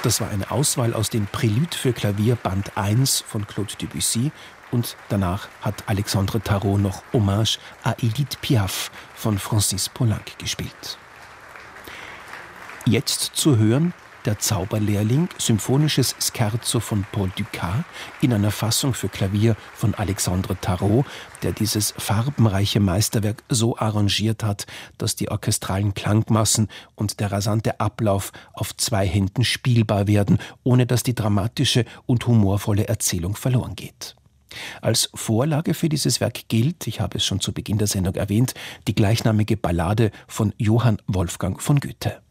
Das war eine Auswahl aus den Préludes für Klavier Band 1 von Claude Debussy und danach hat Alexandre Tarot noch Hommage à Edith Piaf von Francis Poulenc gespielt. Jetzt zu hören Der Zauberlehrling, symphonisches Scherzo von Paul Dukas in einer Fassung für Klavier von Alexandre Tarot, der dieses farbenreiche Meisterwerk so arrangiert hat, dass die orchestralen Klangmassen und der rasante Ablauf auf 2 Händen spielbar werden, ohne dass die dramatische und humorvolle Erzählung verloren geht. Als Vorlage für dieses Werk gilt, ich habe es schon zu Beginn der Sendung erwähnt, die gleichnamige Ballade von Johann Wolfgang von Goethe.